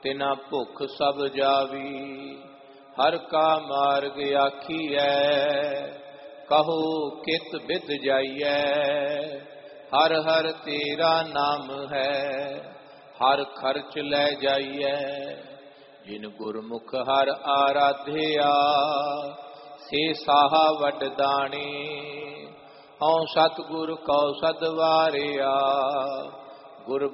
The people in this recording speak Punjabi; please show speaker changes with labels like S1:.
S1: ਤਿਨਾ ਭੁਖ ਸਭ ਜਾਵੀ। ਹਰ ਕਾ ਮਾਰਗ ਆਖੀਐ, ਕਹੋ ਕਿਤ ਬਿਦ ਜਾਈਐ। ਹਰ ਹਰ ਤੇਰਾ ਨਾਮ ਹੈ, ਹਰ ਖਰਚ ਲੈ ਜਾਈਐ। ਜਿਨ ਗੁਰਮੁਖ ਹਰ ਆਰਾਧਿਆ, ਸੇ ਸਾਹਾ ਵੱਡ ਦਾਣੀ। ਹਉ ਸਤਿਗੁਰ ਕਉ ਸਦਵਾਰਿਆ, ਗੁਰ